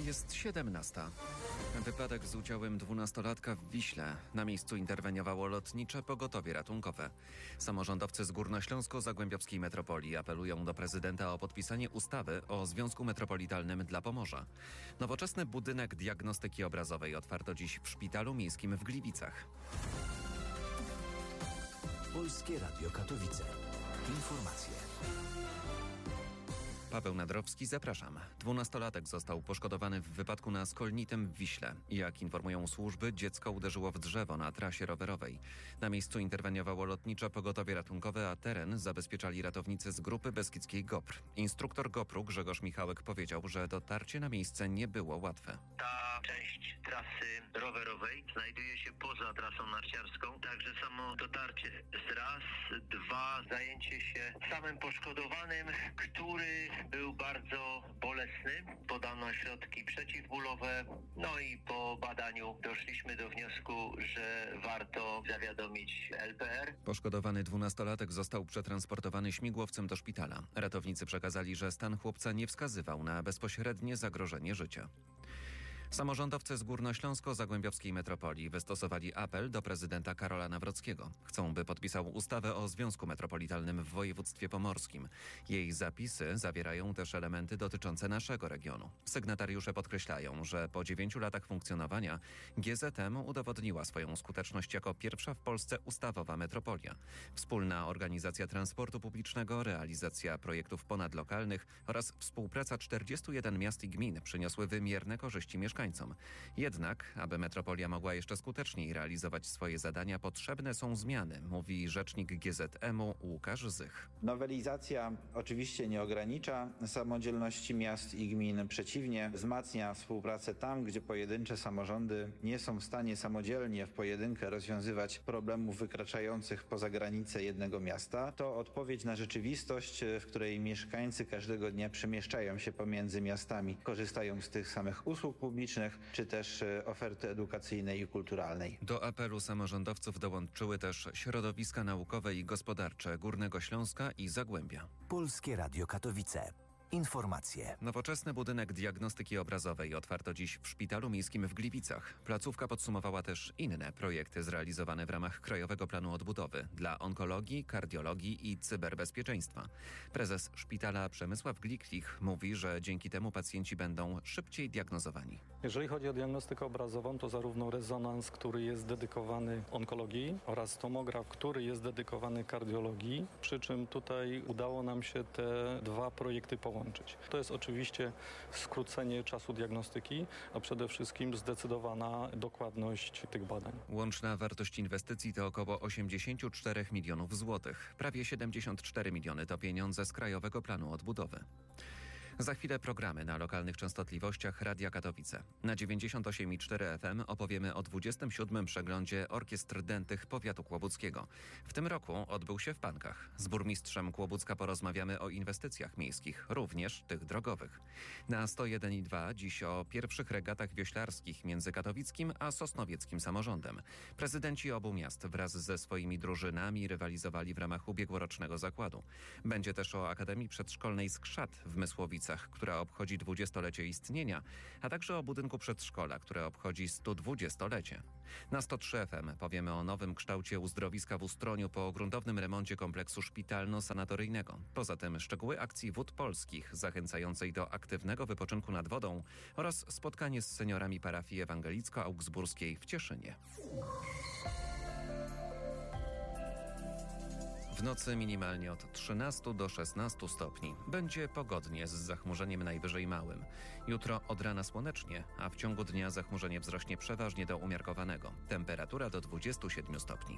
Jest 17. Wypadek z udziałem 12-latka w Wiśle. Na miejscu interweniowało lotnicze pogotowie ratunkowe. Samorządowcy z Górnośląsko-Zagłębiowskiej Metropolii apelują do prezydenta o podpisanie ustawy o Związku Metropolitalnym dla Pomorza. Nowoczesny budynek diagnostyki obrazowej otwarto dziś w Szpitalu Miejskim w Gliwicach. Polskie Radio Katowice. Informacje. Paweł Nadrowski, zapraszam. 12-latek został poszkodowany w wypadku na Skolnitym w Wiśle. Jak informują służby, dziecko uderzyło w drzewo na trasie rowerowej. Na miejscu interweniowało lotnicze pogotowie ratunkowe, a teren zabezpieczali ratownicy z grupy beskidzkiej GOPR. Instruktor GOPR-u Grzegorz Michałek powiedział, że dotarcie na miejsce nie było łatwe. Ta część trasy rowerowej znajduje się poza trasą narciarską, także samo dotarcie jest raz, dwa, zajęcie się samym poszkodowanym, który był bardzo bolesny. Podano środki przeciwbólowe, no i po badaniu doszliśmy do wniosku, że warto zawiadomić LPR. Poszkodowany 12-latek został przetransportowany śmigłowcem do szpitala. Ratownicy przekazali, że stan chłopca nie wskazywał na bezpośrednie zagrożenie życia. Samorządowcy z Górnośląsko-Zagłębiowskiej Metropolii wystosowali apel do prezydenta Karola Nawrockiego. Chcą, by podpisał ustawę o Związku Metropolitalnym w województwie pomorskim. Jej zapisy zawierają też elementy dotyczące naszego regionu. Sygnatariusze podkreślają, że po 9 latach funkcjonowania GZM udowodniła swoją skuteczność jako pierwsza w Polsce ustawowa metropolia. Wspólna organizacja transportu publicznego, realizacja projektów ponadlokalnych oraz współpraca 41 miast i gmin przyniosły wymierne korzyści mieszkańcom. Jednak, aby metropolia mogła jeszcze skuteczniej realizować swoje zadania, potrzebne są zmiany, mówi rzecznik GZM-u Łukasz Zych. Nowelizacja oczywiście nie ogranicza samodzielności miast i gmin, przeciwnie, wzmacnia współpracę tam, gdzie pojedyncze samorządy nie są w stanie samodzielnie w pojedynkę rozwiązywać problemów wykraczających poza granice jednego miasta. To odpowiedź na rzeczywistość, w której mieszkańcy każdego dnia przemieszczają się pomiędzy miastami, korzystają z tych samych usług publicznych, czy też oferty edukacyjnej i kulturalnej. Do apelu samorządowców dołączyły też środowiska naukowe i gospodarcze Górnego Śląska i Zagłębia. Polskie Radio Katowice. Informacje. Nowoczesny budynek diagnostyki obrazowej otwarto dziś w Szpitalu Miejskim w Gliwicach. Placówka podsumowała też inne projekty zrealizowane w ramach Krajowego Planu Odbudowy dla onkologii, kardiologii i cyberbezpieczeństwa. Prezes szpitala Przemysław Gliklich mówi, że dzięki temu pacjenci będą szybciej diagnozowani. Jeżeli chodzi o diagnostykę obrazową, to zarówno rezonans, który jest dedykowany onkologii, oraz tomograf, który jest dedykowany kardiologii, przy czym tutaj udało nam się te dwa projekty połączyć. To jest oczywiście skrócenie czasu diagnostyki, a przede wszystkim zdecydowana dokładność tych badań. Łączna wartość inwestycji to około 84 milionów złotych. Prawie 74 miliony to pieniądze z Krajowego Planu Odbudowy. Za chwilę programy na lokalnych częstotliwościach Radia Katowice. Na 98,4 FM opowiemy o 27. przeglądzie orkiestr dętych powiatu kłobuckiego. W tym roku odbył się w Pankach. Z burmistrzem Kłobucka porozmawiamy o inwestycjach miejskich, również tych drogowych. Na 101,2 dziś o pierwszych regatach wioślarskich między katowickim a sosnowieckim samorządem. Prezydenci obu miast wraz ze swoimi drużynami rywalizowali w ramach ubiegłorocznego zakładu. Będzie też o Akademii Przedszkolnej Skrzat w Mysłowicach, która obchodzi 20-lecie istnienia, a także o budynku przedszkola, które obchodzi 120-lecie. Na 103 FM powiemy o nowym kształcie uzdrowiska w Ustroniu po gruntownym remoncie kompleksu szpitalno-sanatoryjnego. Poza tym szczegóły akcji Wód Polskich zachęcającej do aktywnego wypoczynku nad wodą oraz spotkanie z seniorami parafii ewangelicko-augsburskiej w Cieszynie. W nocy minimalnie od 13 do 16 stopni. Będzie pogodnie z zachmurzeniem najwyżej małym. Jutro od rana słonecznie, a w ciągu dnia zachmurzenie wzrośnie przeważnie do umiarkowanego. Temperatura do 27 stopni.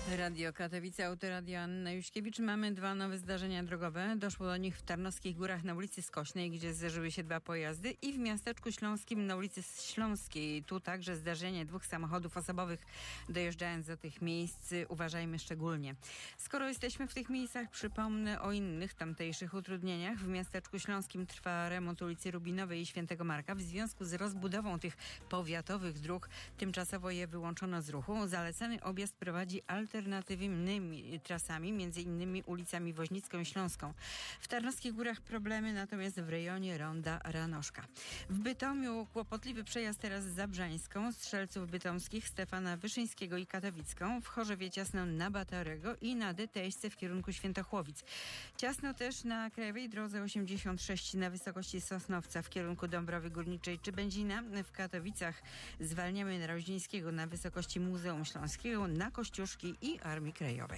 Radio Katowice, Autoradio Anna Juśkiewicz. Mamy 2 nowe zdarzenia drogowe. Doszło do nich w Tarnowskich Górach na ulicy Skośnej, gdzie zderzyły się 2 pojazdy, i w miasteczku śląskim na ulicy Śląskiej. Tu także zdarzenie 2 samochodów osobowych. Dojeżdżając do tych miejsc, uważajmy szczególnie. Skoro jesteśmy w tych miejscach, przypomnę o innych tamtejszych utrudnieniach. W miasteczku śląskim trwa remont ulicy Rubinowej i Świętego Marka. W związku z rozbudową tych powiatowych dróg tymczasowo je wyłączono z ruchu. Zalecany objazd prowadzi alternatywnymi trasami, między innymi ulicami Woźnicką i Śląską. W Tarnowskich Górach problemy natomiast w rejonie ronda Ranoszka. W Bytomiu kłopotliwy przejazd teraz z Zabrzańską, Strzelców Bytomskich, Stefana Wyszyńskiego i Katowicką, w Chorzowie ciasno na Batorego i na DTS w kierunku Świętochłowic. Ciasno też na Krajowej Drodze 86 na wysokości Sosnowca w kierunku Dąbrowy Górniczej czy Będzina. W Katowicach zwalniamy na Roździńskiego na wysokości Muzeum Śląskiego, na Kościuszki i Armii Krajowej.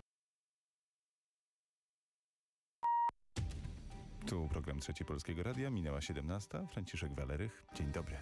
Tu program Trzeci Polskiego Radia. Minęła 17. Franciszek Walerych. Dzień dobry.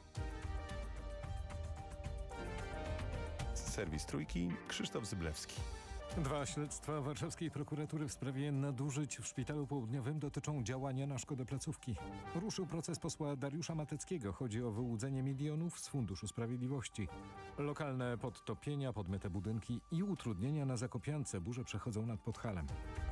Serwis Trójki. Krzysztof Zyblewski. 2 śledztwa warszawskiej prokuratury w sprawie nadużyć w Szpitalu Południowym dotyczą działania na szkodę placówki. Ruszył proces posła Dariusza Mateckiego. Chodzi o wyłudzenie milionów z Funduszu Sprawiedliwości. Lokalne podtopienia, podmyte budynki i utrudnienia na Zakopiance. Burze przechodzą nad Podhalem.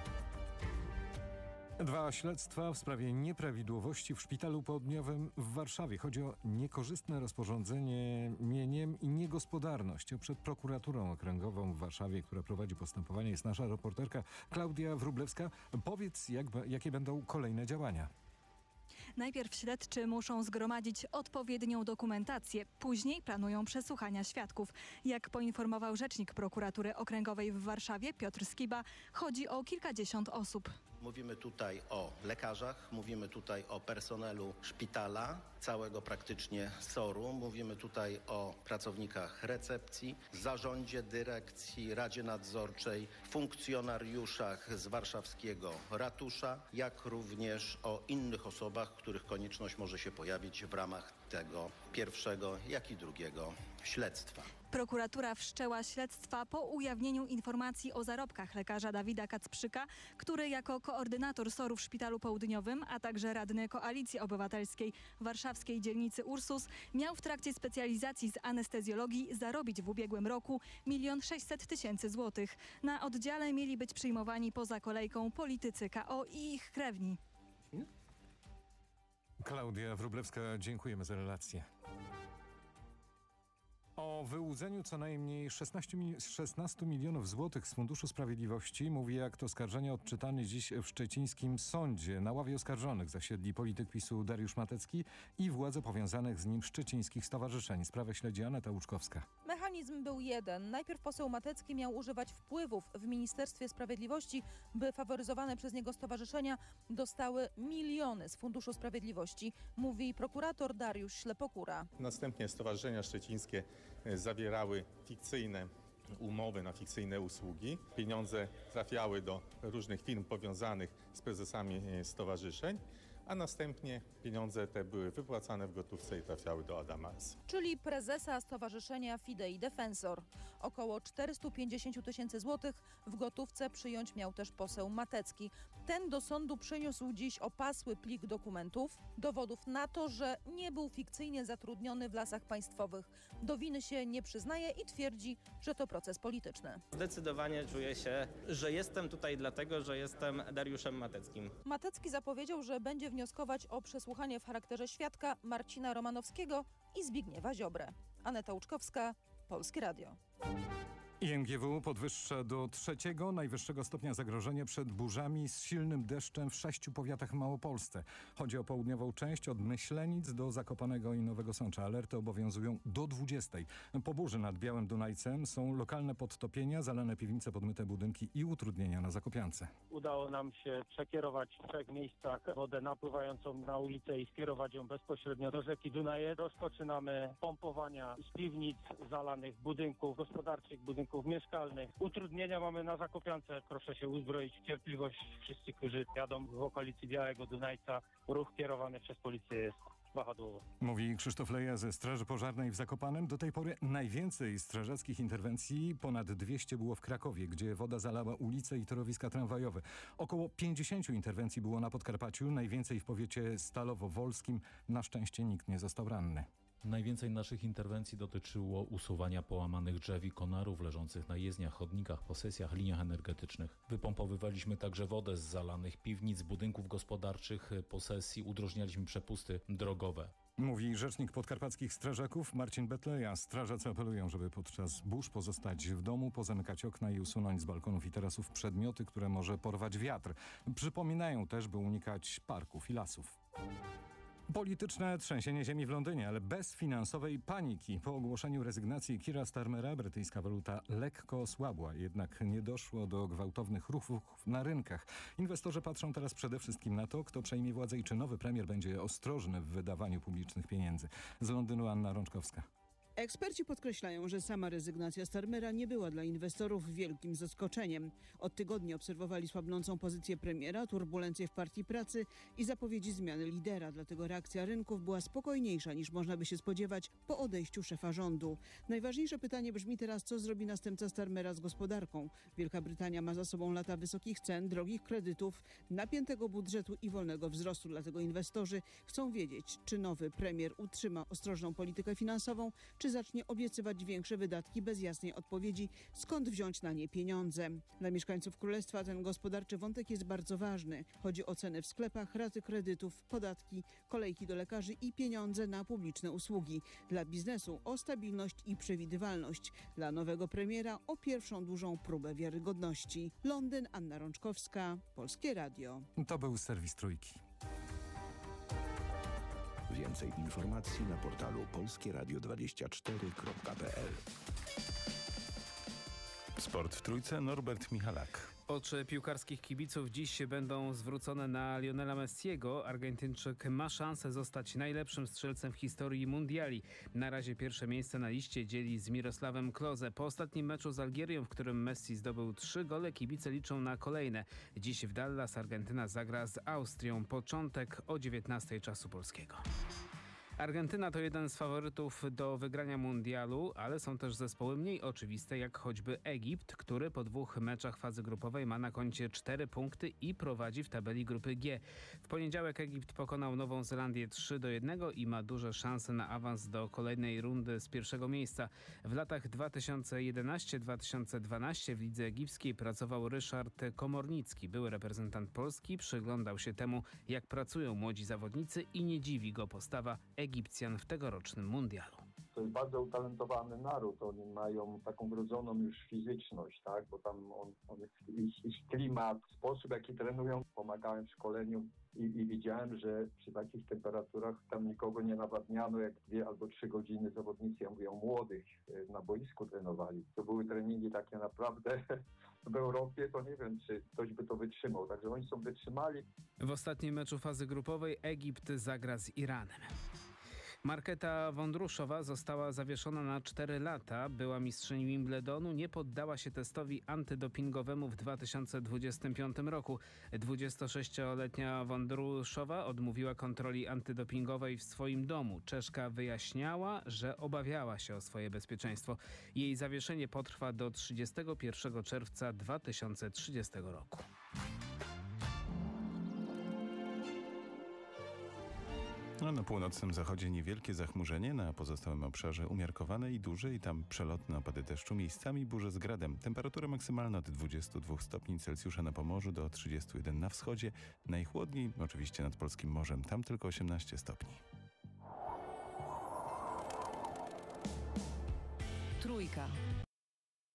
2 śledztwa w sprawie nieprawidłowości w Szpitalu Południowym w Warszawie. Chodzi o niekorzystne rozporządzenie mieniem i niegospodarność. Przed prokuraturą okręgową w Warszawie, która prowadzi postępowanie, jest nasza reporterka Klaudia Wróblewska. Powiedz, jakie będą kolejne działania. Najpierw śledczy muszą zgromadzić odpowiednią dokumentację. Później planują przesłuchania świadków. Jak poinformował rzecznik prokuratury okręgowej w Warszawie Piotr Skiba, chodzi o kilkadziesiąt osób. Mówimy tutaj o lekarzach, mówimy tutaj o personelu szpitala, całego praktycznie SOR-u. Mówimy tutaj o pracownikach recepcji, zarządzie, dyrekcji, radzie nadzorczej, funkcjonariuszach z warszawskiego ratusza, jak również o innych osobach, których konieczność może się pojawić w ramach tego pierwszego, jak i drugiego śledztwa. Prokuratura wszczęła śledztwa po ujawnieniu informacji o zarobkach lekarza Dawida Kacprzyka, który jako koordynator SOR-u w Szpitalu Południowym, a także radny Koalicji Obywatelskiej warszawskiej dzielnicy Ursus, miał w trakcie specjalizacji z anestezjologii zarobić w ubiegłym roku 1 600 000 złotych. Na oddziale mieli być przyjmowani poza kolejką politycy KO i ich krewni. Klaudia Wróblewska, dziękujemy za relację. O wyłudzeniu co najmniej 16 milionów złotych z Funduszu Sprawiedliwości mówi akt oskarżenia odczytany dziś w szczecińskim sądzie. Na ławie oskarżonych zasiedli polityk PiS-u Dariusz Matecki i władze powiązanych z nim szczecińskich stowarzyszeń. Sprawę śledzi Aneta Łuczkowska. Mechanizm był jeden. Najpierw poseł Matecki miał używać wpływów w Ministerstwie Sprawiedliwości, by faworyzowane przez niego stowarzyszenia dostały miliony z Funduszu Sprawiedliwości, mówi prokurator Dariusz Ślepokura. Następnie stowarzyszenia szczecińskie zawierały fikcyjne umowy na fikcyjne usługi. Pieniądze trafiały do różnych firm powiązanych z prezesami stowarzyszeń, a następnie pieniądze te były wypłacane w gotówce i trafiały do Adama S. Czyli prezesa stowarzyszenia Fidei Defensor. Około 450 000 złotych w gotówce przyjąć miał też poseł Matecki. Ten do sądu przyniósł dziś opasły plik dokumentów, dowodów na to, że nie był fikcyjnie zatrudniony w Lasach Państwowych. Do winy się nie przyznaje i twierdzi, że to proces polityczny. Zdecydowanie czuję się, że jestem tutaj dlatego, że jestem Dariuszem Mateckim. Matecki zapowiedział, że będzie wnioskować o przesłuchanie w charakterze świadka Marcina Romanowskiego i Zbigniewa Ziobrę. Aneta Łuczkowska, Polskie Radio. IMGW podwyższa do 3. najwyższego stopnia zagrożenia przed burzami z silnym deszczem w 6 powiatach w Małopolsce. Chodzi o południową część od Myślenic do Zakopanego i Nowego Sącza. Alerty obowiązują do 20. Po burzy nad Białym Dunajcem są lokalne podtopienia, zalane piwnice, podmyte budynki i utrudnienia na Zakopiance. Udało nam się przekierować w 3 miejscach wodę napływającą na ulicę i skierować ją bezpośrednio do rzeki Dunaje. Rozpoczynamy pompowania z piwnic, zalanych budynków gospodarczych, budynków mieszkalnych. Utrudnienia mamy na Zakopiance. Proszę się uzbroić w cierpliwość. Wszyscy, którzy jadą w okolicy Białego Dunajca, ruch kierowany przez policję jest wahadłowo. Mówi Krzysztof Leja ze Straży Pożarnej w Zakopanem. Do tej pory najwięcej strażackich interwencji, ponad 200, było w Krakowie, gdzie woda zalała ulice i torowiska tramwajowe. Około 50 interwencji było na Podkarpaciu, najwięcej w powiecie stalowo-wolskim. Na szczęście nikt nie został ranny. Najwięcej naszych interwencji dotyczyło usuwania połamanych drzew i konarów leżących na jezdniach, chodnikach, posesjach, liniach energetycznych. Wypompowywaliśmy także wodę z zalanych piwnic, budynków gospodarczych, posesji, udrożnialiśmy przepusty drogowe. Mówi rzecznik podkarpackich strażaków Marcin Betleja. Strażacy apelują, żeby podczas burz pozostać w domu, pozamykać okna i usunąć z balkonów i tarasów przedmioty, które może porwać wiatr. Przypominają też, by unikać parków i lasów. Polityczne trzęsienie ziemi w Londynie, ale bez finansowej paniki. Po ogłoszeniu rezygnacji Keira Starmera brytyjska waluta lekko osłabła, jednak nie doszło do gwałtownych ruchów na rynkach. Inwestorzy patrzą teraz przede wszystkim na to, kto przejmie władzę i czy nowy premier będzie ostrożny w wydawaniu publicznych pieniędzy. Z Londynu Anna Rączkowska. Eksperci podkreślają, że sama rezygnacja Starmera nie była dla inwestorów wielkim zaskoczeniem. Od tygodni obserwowali słabnącą pozycję premiera, turbulencje w Partii Pracy i zapowiedzi zmiany lidera. Dlatego reakcja rynków była spokojniejsza niż można by się spodziewać po odejściu szefa rządu. Najważniejsze pytanie brzmi teraz, co zrobi następca Starmera z gospodarką. Wielka Brytania ma za sobą lata wysokich cen, drogich kredytów, napiętego budżetu i wolnego wzrostu. Dlatego inwestorzy chcą wiedzieć, czy nowy premier utrzyma ostrożną politykę finansową, czy zacznie obiecywać większe wydatki bez jasnej odpowiedzi, skąd wziąć na nie pieniądze. Dla mieszkańców Królestwa ten gospodarczy wątek jest bardzo ważny. Chodzi o ceny w sklepach, raty kredytów, podatki, kolejki do lekarzy i pieniądze na publiczne usługi. Dla biznesu o stabilność i przewidywalność. Dla nowego premiera o pierwszą dużą próbę wiarygodności. Londyn, Anna Rączkowska, Polskie Radio. To był serwis Trójki. Więcej informacji na portalu polskieradio24.pl. Sport w Trójce, Norbert Michalak. Oczy piłkarskich kibiców dziś będą zwrócone na Lionela Messiego. Argentyńczyk ma szansę zostać najlepszym strzelcem w historii mundiali. Na razie pierwsze miejsce na liście dzieli z Mirosławem Klose. Po ostatnim meczu z Algierią, w którym Messi zdobył 3 gole, kibice liczą na kolejne. Dziś w Dallas Argentyna zagra z Austrią. Początek o 19:00 czasu polskiego. Argentyna to jeden z faworytów do wygrania mundialu, ale są też zespoły mniej oczywiste, jak choćby Egipt, który po 2 meczach fazy grupowej ma na koncie 4 punkty i prowadzi w tabeli grupy G. W poniedziałek Egipt pokonał Nową Zelandię 3-1 i ma duże szanse na awans do kolejnej rundy z pierwszego miejsca. W latach 2011-2012 w lidze egipskiej pracował Ryszard Komornicki. Były reprezentant Polski, przyglądał się temu, jak pracują młodzi zawodnicy i nie dziwi go postawa Egipcjan w tegorocznym mundialu. To jest bardzo utalentowany naród, oni mają taką wrodzoną już fizyczność, tak? Bo tam ich klimat, sposób jaki trenują, pomagałem w szkoleniu i widziałem, że przy takich temperaturach tam nikogo nie nawadniano, jak 2 albo 3 godziny zawodnicy, ja mówię o młodych, na boisku trenowali. To były treningi takie naprawdę w Europie, to nie wiem, czy ktoś by to wytrzymał, także oni są wytrzymali. W ostatnim meczu fazy grupowej Egipt zagra z Iranem. Marketa Wondruszowa została zawieszona na 4 lata. Była mistrzyni Wimbledonu, nie poddała się testowi antydopingowemu w 2025 roku. 26-letnia Wondruszowa odmówiła kontroli antydopingowej w swoim domu. Czeszka wyjaśniała, że obawiała się o swoje bezpieczeństwo. Jej zawieszenie potrwa do 31 czerwca 2030 roku. Na północnym zachodzie niewielkie zachmurzenie, na pozostałym obszarze umiarkowane i duże i tam przelotne opady deszczu, miejscami burze z gradem. Temperatura maksymalna od 22 stopni Celsjusza na Pomorzu do 31 na wschodzie. Najchłodniej oczywiście nad Polskim Morzem, tam tylko 18 stopni. Trójka.